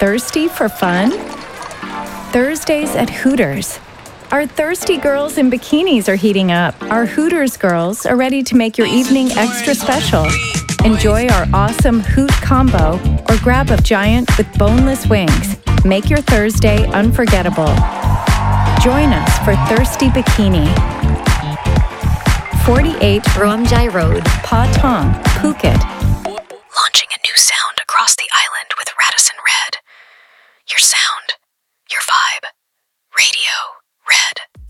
Thirsty for fun? Thursdays at Hooters. Our thirsty girls in bikinis are heating up. Our Hooters girls are ready to make your evening extra special. Enjoy our awesome Hoot combo or grab a giant with boneless wings. Make your Thursday unforgettable. Join us for Thirsty Bikini. 48 Roamjai Road, Patong, Phuket. Launching a new sound across the island with Radisson Red. Your sound